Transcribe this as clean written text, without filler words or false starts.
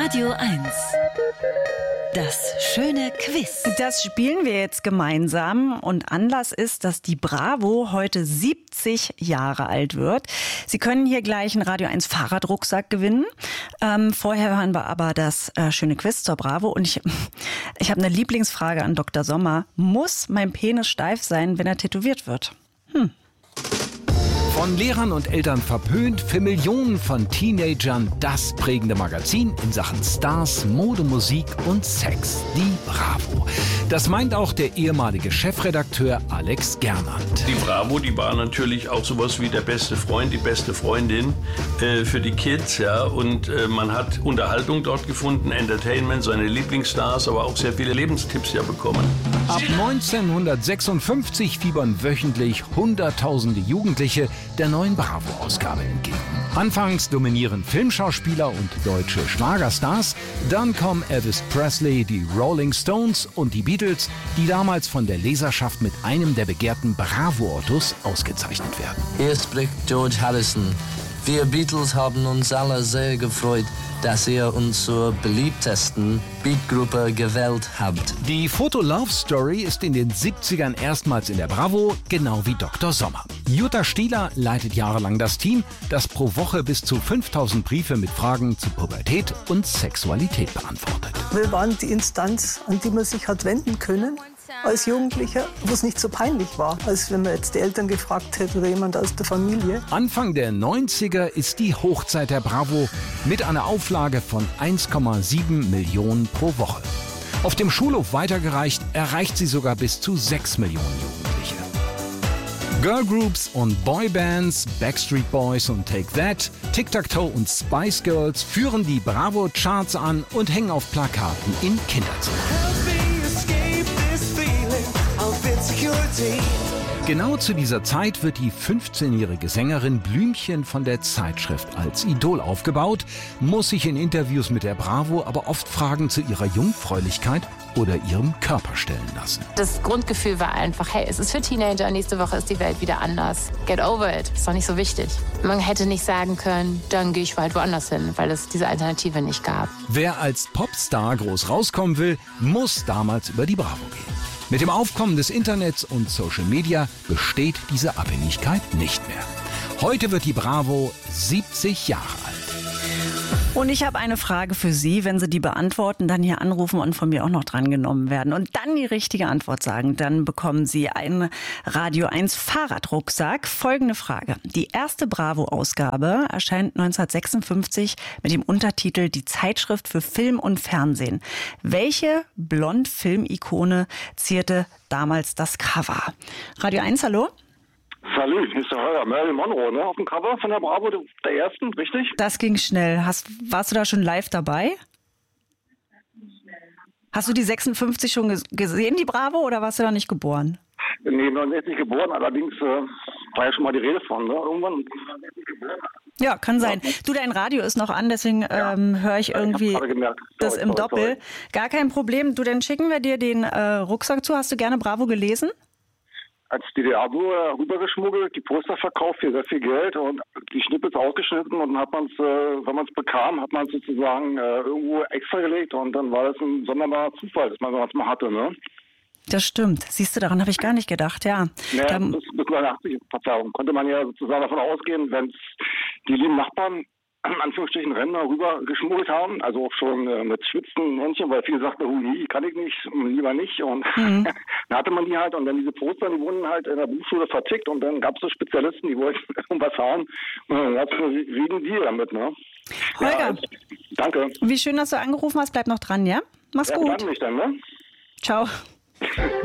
Radio 1. Das schöne Quiz. Das spielen wir jetzt gemeinsam und Anlass ist, dass die Bravo heute 70 Jahre alt wird. Sie können hier gleich einen Radio 1 Fahrradrucksack gewinnen. Vorher hören wir aber das schöne Quiz zur Bravo und ich habe eine Lieblingsfrage an Dr. Sommer. Muss mein Penis steif sein, wenn er tätowiert wird? Von Lehrern und Eltern verpönt, für Millionen von Teenagern das prägende Magazin in Sachen Stars, Mode, Musik und Sex, die Bravo. Das meint auch der ehemalige Chefredakteur Alex Gernand. Die Bravo, die war natürlich auch sowas wie der beste Freund, die beste Freundin für die Kids, ja. Und man hat Unterhaltung dort gefunden, Entertainment, seine Lieblingsstars, aber auch sehr viele Lebenstipps ja bekommen. Ab 1956 fiebern wöchentlich Hunderttausende Jugendliche der neuen Bravo-Ausgabe entgegen. Anfangs dominieren Filmschauspieler und deutsche Schlagerstars, dann kommen Elvis Presley, die Rolling Stones und die Beatles, die damals von der Leserschaft mit einem der begehrten Bravo-Ottos ausgezeichnet werden. Hier spricht George Harrison. Wir Beatles haben uns alle sehr gefreut, dass ihr uns zur beliebtesten Beatgruppe gewählt habt. Die Foto-Love-Story ist in den 70ern erstmals in der Bravo, genau wie Dr. Sommer. Jutta Stieler leitet jahrelang das Team, das pro Woche bis zu 5000 Briefe mit Fragen zu Pubertät und Sexualität beantwortet. Wir waren die Instanz, an die man sich hat wenden können als Jugendlicher, wo es nicht so peinlich war, als wenn man jetzt die Eltern gefragt hätte oder jemand aus der Familie. Anfang der 90er ist die Hochzeit der Bravo mit einer Auflage von 1,7 Millionen pro Woche. Auf dem Schulhof weitergereicht, erreicht sie sogar bis zu 6 Millionen Jugendliche. Girlgroups und Boybands, Backstreet Boys und Take That, Tic-Tac-Toe und Spice Girls führen die Bravo-Charts an und hängen auf Plakaten in Kinderzimmern. Genau zu dieser Zeit wird die 15-jährige Sängerin Blümchen von der Zeitschrift als Idol aufgebaut, muss sich in Interviews mit der Bravo aber oft Fragen zu ihrer Jungfräulichkeit oder ihrem Körper stellen lassen. Das Grundgefühl war einfach, hey, es ist für Teenager, nächste Woche ist die Welt wieder anders. Get over it, ist doch nicht so wichtig. Man hätte nicht sagen können, dann gehe ich halt woanders hin, weil es diese Alternative nicht gab. Wer als Popstar groß rauskommen will, muss damals über die Bravo gehen. Mit dem Aufkommen des Internets und Social Media besteht diese Abhängigkeit nicht mehr. Heute wird die Bravo 70 Jahre alt. Und ich habe eine Frage für Sie. Wenn Sie die beantworten, dann hier anrufen und von mir auch noch drangenommen werden und dann die richtige Antwort sagen, dann bekommen Sie einen Radio 1 Fahrradrucksack. Folgende Frage. Die erste Bravo-Ausgabe erscheint 1956 mit dem Untertitel Die Zeitschrift für Film und Fernsehen. Welche Blond-Film-Ikone zierte damals das Cover? Radio 1, hallo? Salut, hier ist der Heuer. Marilyn Monroe, ne? Auf dem Cover von der Bravo, der ersten, richtig? Das ging schnell. Warst du da schon live dabei? Hast du die 56 schon gesehen, die Bravo, oder warst du da nicht geboren? Nee, 69 geboren, allerdings war ja schon mal die Rede von, ne? Irgendwann. Ja, kann sein. Du, dein Radio ist noch an, deswegen höre ich irgendwie das im Doppel. Gar kein Problem. Du, dann schicken wir dir den Rucksack zu. Hast du gerne Bravo gelesen? Als DDR-Bürger rübergeschmuggelt, die Poster verkauft für sehr viel Geld und die Schnippels ausgeschnitten und dann hat man es, wenn man es bekam, hat man es sozusagen irgendwo extra gelegt und dann war das ein sonderbarer Zufall, dass man sowas mal hatte, ne? Das stimmt. Siehst du, daran habe ich gar nicht gedacht, ja. Ja, bis 89, Verzeihung, konnte man ja sozusagen davon ausgehen, wenn die lieben Nachbarn in Anführungsstrichen Rentner rüber geschmuggelt haben, also auch schon mit schwitzenden Händchen, weil viele sagten, nie, kann ich nicht, lieber nicht. Und dann hatte man die halt und dann diese Poster, die wurden halt in der Buchschule vertickt und dann gab es so Spezialisten, die wollten irgendwas haben und dann gab es so riesen Deal damit, ne? Holger, ja, danke. Wie schön, dass du angerufen hast, bleib noch dran, ja? Mach's gut. Dann nicht dann, ne? Ciao.